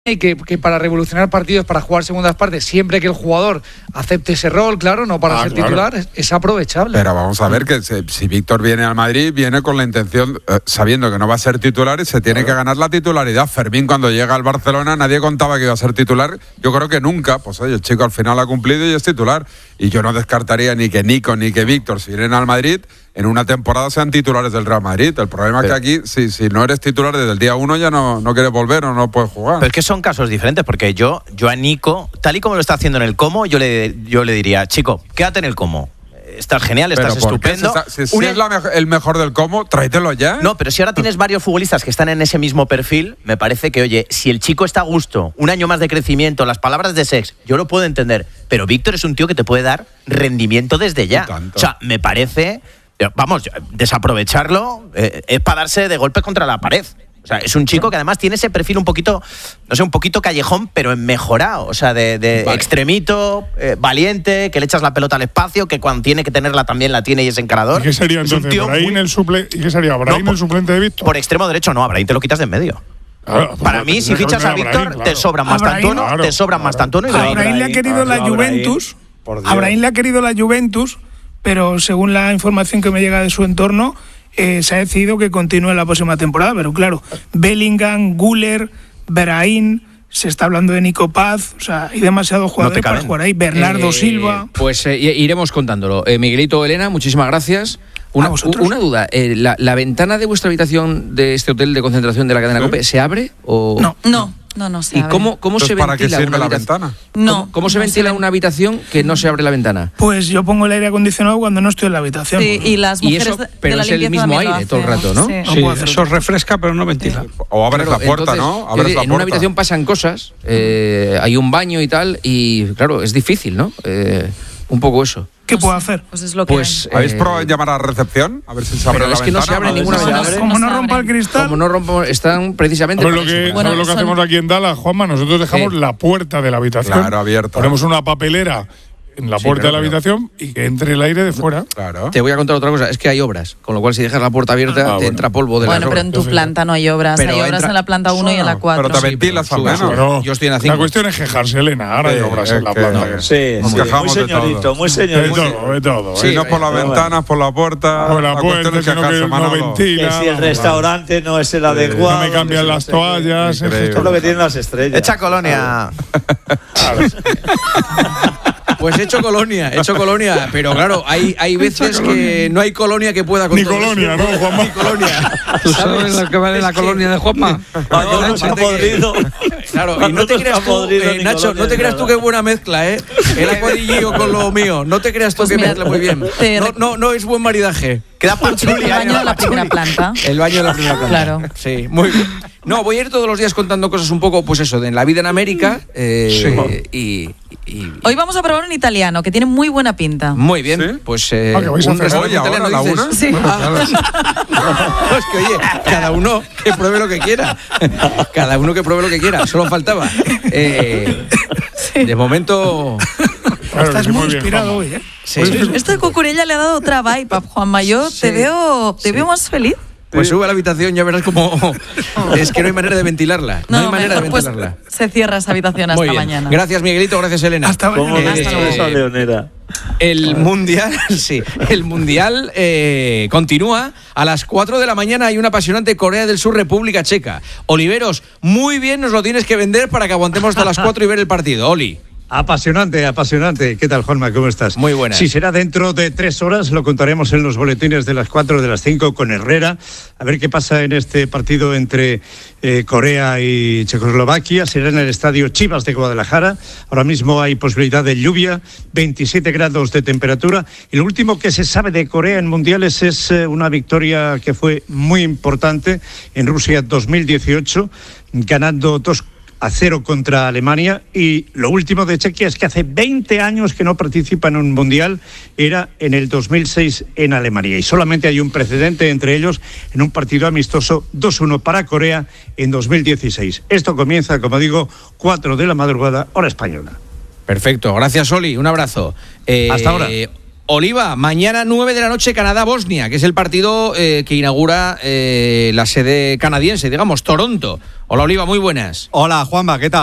y que para revolucionar partidos, para jugar segundas partes, siempre que el jugador acepte ese rol, claro, no para ser titular, es aprovechable. Pero vamos a ver que si Víctor viene al Madrid, viene con la intención, sabiendo que no va a ser titular y se tiene que ganar la titularidad. Fermín, cuando llega al Barcelona, nadie contaba que iba a ser titular. Yo creo que nunca. Pues oye, el chico al final ha cumplido y es titular. Y yo no descartaría ni que Nico ni que Víctor, si vienen al Madrid, en una temporada sean titulares del Real Madrid. El problema es que aquí, si no eres titular desde el día 1, ya no quieres volver o no puedes jugar. Pero es que son casos diferentes, porque yo a Nico, tal y como lo está haciendo en el Como, yo le diría, chico, quédate en el Como. Estás genial, estás estupendo. Si es el mejor del Como, tráetelo ya. No, pero si ahora tienes varios futbolistas que están en ese mismo perfil, me parece que, oye, si el chico está a gusto, un año más de crecimiento, las palabras de Sex, yo lo puedo entender. Pero Víctor es un tío que te puede dar rendimiento desde ya. Tanto. O sea, me parece, vamos, desaprovecharlo es para darse de golpe contra la pared. O sea, es un chico que además tiene ese perfil un poquito, no sé, un poquito callejón, pero mejorado. O sea, de extremito, valiente, que le echas la pelota al espacio, que cuando tiene que tenerla también la tiene y es encarador. ¿Y qué sería entonces? ¿Brahim el suplente de Víctor? Por extremo derecho no, a Brahim te lo quitas de en medio. Claro, para mí, si fichas a Víctor, te sobran Mastantuono y Brahim. A Brahim le ha querido la Juventus. A Brahim le ha querido la Juventus, pero según la información que me llega de su entorno, se ha decidido que continúe la próxima temporada, pero claro, Bellingham, Güler, Brahim, se está hablando de Nico Paz, o sea, hay demasiados jugadores para jugar ahí, Bernardo Silva. Pues iremos contándolo. Miguelito, Elena, muchísimas gracias. Una duda, ¿la ventana de vuestra habitación de este hotel de concentración de la cadena COPE se abre o...? No se abre. ¿Y cómo se ¿para qué ventila sirve una la ventana? ¿Cómo se ventila una habitación que no se abre la ventana? Pues yo pongo el aire acondicionado cuando no estoy en la habitación. Sí, y las mujeres pero de la es el mismo aire todo el rato, ¿no? Sí, eso refresca, pero no ventila. O abres la puerta, entonces, ¿no? Abres la puerta. En una habitación pasan cosas, hay un baño y tal, y claro, es difícil, ¿no? Un poco eso. ¿Qué puedo hacer? Pues es lo que ¿Habéis probado llamar a la recepción? A ver si se abre la ventana. Es que no se abre ninguna ventana. Como no rompa el cristal. Como no rompa, están precisamente... Lo que hacemos aquí en Dallas, Juanma, nosotros dejamos la puerta de la habitación. Claro, abierta. Ponemos una papelera en la puerta de la habitación y que entre el aire de fuera. Claro. Te voy a contar otra cosa, es que hay obras, con lo cual si dejas la puerta abierta te entra polvo de las obras. Bueno, pero en tu planta no hay obras, hay obras en la planta 1 y en la 4. Pero te ventilas al menos. Pero yo estoy en la 5. La cuestión es quejarse, Elena, ahora hay obras en la planta. Muy señorito, muy señorito. De todo. Sí, no por las ventanas, por la puerta. Por la puerta, que no ventila. Que si el restaurante no es el adecuado. No me cambian las toallas. Esto es lo que tienen las estrellas. Echa colonia. Pues he hecho colonia, pero claro, hay veces que no hay colonia que pueda... Ni colonia, ¿no, Juanma? Ni colonia. ¿Tú sabes lo que vale la colonia de Juanma? No se ha podrido. Claro, y no te creas tú, Nacho, no te creas tú qué buena mezcla, ¿eh? El acuadillo con lo mío. No te creas tú que mezcla muy bien. No es buen maridaje. Queda panchuli. El baño de la primera planta. El baño de la primera planta. Claro. Sí, muy bien. No, voy a ir todos los días contando cosas un poco, pues eso, de la vida en América. Hoy vamos a probar un italiano que tiene muy buena pinta. Muy bien, ¿Sí? pues ¿que vais a hacer hoy ahora a la 1? Sí. Es que oye, cada uno que pruebe lo que quiera. Cada uno que pruebe lo que quiera, solo faltaba. De momento... Claro, estás muy inspirado hoy, ¿eh? Sí. Esto de Cucurella le ha dado otra vibe a Juanma. Yo te veo más feliz. Pues sube a la habitación, ya verás cómo... Es que no hay manera de ventilarla. No hay manera de ventilarla. Pues se cierra esa habitación hasta mañana. Gracias, Miguelito. Gracias, Elena. Hasta mañana. Esa leonera. El Mundial, el Mundial continúa. A las 4 de la mañana hay una apasionante Corea del Sur, República Checa. Oliveros, muy bien nos lo tienes que vender para que aguantemos hasta las 4 y ver el partido. Oli. Apasionante. ¿Qué tal, Juanma? ¿Cómo estás? Muy buena. Sí, será dentro de 3 horas, lo contaremos en los boletines de las 4 de las 5 con Herrera. A ver qué pasa en este partido entre Corea y Checoslovaquia. Será en el estadio Chivas de Guadalajara. Ahora mismo hay posibilidad de lluvia, 27 grados de temperatura. Y lo último que se sabe de Corea en mundiales es una victoria que fue muy importante en Rusia 2018, ganando 2-0 contra Alemania, y lo último de Chequia es que hace 20 años que no participa en un mundial, era en el 2006 en Alemania, y solamente hay un precedente entre ellos en un partido amistoso 2-1 para Corea en 2016. Esto comienza, como digo, 4 de la madrugada, hora española. Perfecto, gracias, Oli, un abrazo. Hasta ahora. Oliva, mañana 9 de la noche Canadá-Bosnia, que es el partido que inaugura la sede canadiense, digamos, Toronto. Hola Oliva, muy buenas. Hola Juanma, ¿qué tal?